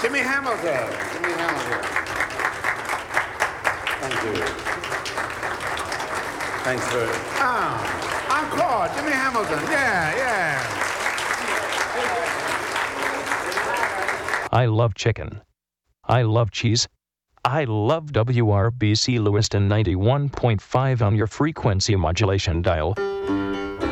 Jimmy Hamilton. Jimmy Hamilton. Thank you. Thanks for... encore, Jimmy Hamilton. Yeah. I love chicken. I love cheese. I love WRBC Lewiston 91.5 on your frequency modulation dial.